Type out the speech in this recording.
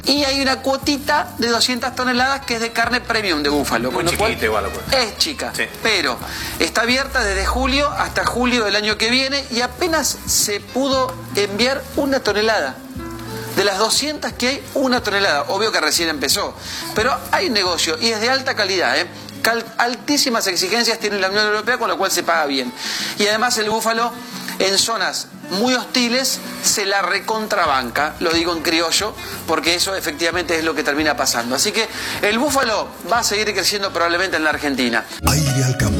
Y hay una cuotita de 200 toneladas que es de carne premium de búfalo. Muy chiquita igual. Es chica, sí. Pero está abierta desde julio hasta julio del año que viene y apenas se pudo enviar 1 tonelada. De las 200 que hay, 1 tonelada. Obvio que recién empezó. Pero hay negocio y es de alta calidad, ¿eh? Altísimas exigencias tiene la Unión Europea, con lo cual se paga bien. Y además el búfalo en zonas muy hostiles se la recontrabanca, lo digo en criollo, porque eso efectivamente es lo que termina pasando. Así que el búfalo va a seguir creciendo probablemente en la Argentina. Aire al campo.